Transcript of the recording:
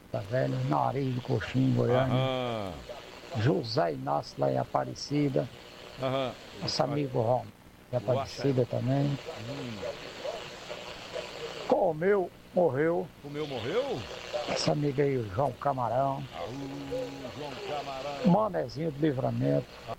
Tá velho, Nariz do Coxim, Goiânia. Aham. José Inácio lá em Aparecida. Aham. Nosso amigo Rom, de Aparecida também. Hum. Comeu, morreu. Comeu, morreu? Essa amiga aí, o João Camarão. João Camarão. Manezinho do Livramento.